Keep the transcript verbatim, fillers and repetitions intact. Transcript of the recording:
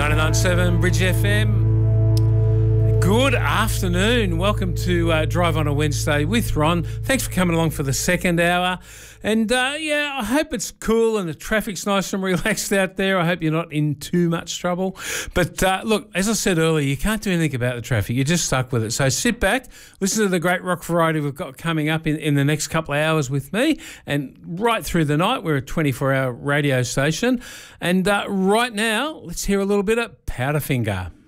ninety-nine point seven Bridge F M. Good afternoon. Welcome to uh, Drive on a Wednesday with Ron. Thanks for coming along for the second hour. And, uh, yeah, I hope it's cool and the traffic's nice and relaxed out there. I hope you're not in too much trouble. But, uh, look, as I said earlier, you can't do anything about the traffic. You're just stuck with it. So sit back, listen to the great rock variety we've got coming up in, in the next couple of hours with me. And right through the night, we're a twenty-four hour radio station. And uh, right now, let's hear a little bit of Powderfinger.